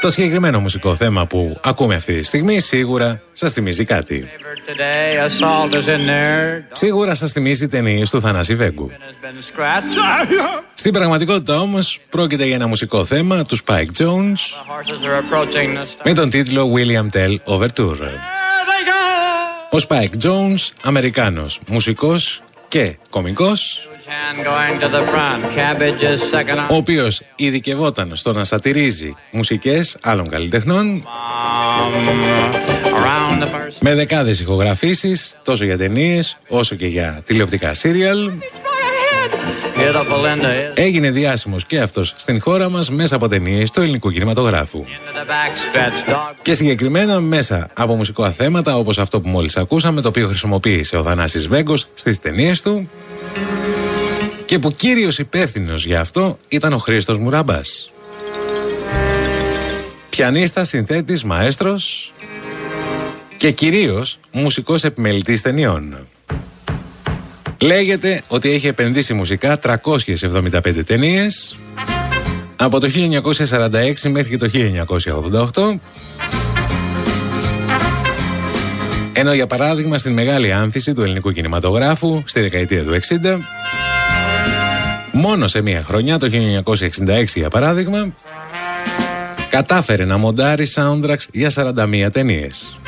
Το συγκεκριμένο μουσικό θέμα που ακούμε αυτή τη στιγμή σίγουρα σας θυμίζει κάτι. Σίγουρα σας θυμίζει ταινίες του Θανάση Βέγκου. Στην πραγματικότητα όμως πρόκειται για ένα μουσικό θέμα του Spike Jones με τον τίτλο William Tell Overture. Ο Spike Jones, Αμερικάνος μουσικός και κωμικός, ο οποίος ειδικευόταν στο να σατυρίζει μουσικές άλλων καλλιτεχνών με δεκάδες ηχογραφήσεις τόσο για ταινίες όσο και για τηλεοπτικά σύριαλ. Έγινε διάσημος και αυτός στην χώρα μας μέσα από ταινίες του ελληνικού κινηματογράφου και συγκεκριμένα μέσα από μουσικά θέματα όπως αυτό που μόλις ακούσαμε, το οποίο χρησιμοποίησε ο Θανάσης Βέγκος στις ταινίες του και που κύριος υπεύθυνος για αυτό ήταν ο Χρήστος Μουραμπάς, πιανίστας, συνθέτης, μαέστρος και κυρίως μουσικός επιμελητής ταινιών. Λέγεται ότι έχει επενδύσει μουσικά 375 ταινίες από το 1946 μέχρι και το 1988, ενώ για παράδειγμα στην μεγάλη άνθηση του ελληνικού κινηματογράφου στη δεκαετία του 60, μόνο σε μία χρονιά, το 1966 για παράδειγμα, κατάφερε να μοντάρει soundtracks για 41 ταινίες.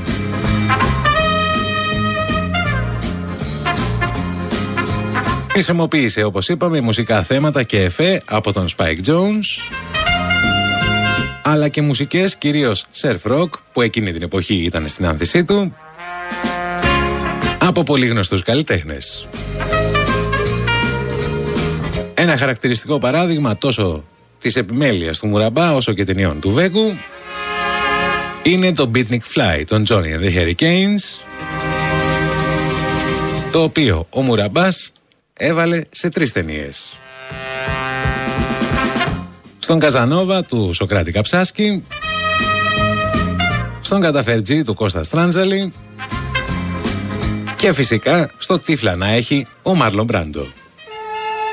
Χρησιμοποίησε, όπως είπαμε, μουσικά θέματα και εφέ από τον Spike Jones, αλλά και μουσικές κυρίως surf rock που εκείνη την εποχή ήταν στην άνθησή του, από πολύ γνωστούς καλλιτέχνες. Ένα χαρακτηριστικό παράδειγμα τόσο της επιμέλειας του Μουραμπά όσο και ταινιών του Βέγκου είναι το Beatnik Fly των Johnny and the Hurricanes, το οποίο ο Μουραμπάς έβαλε σε 3 ταινίες. Στον Καζανόβα του Σοκράτη Καψάσκη, στον Καταφερτζή του Κώστα Στράντζαλη και φυσικά στο Τύφλα να έχει ο Μάρλον Μπράντο.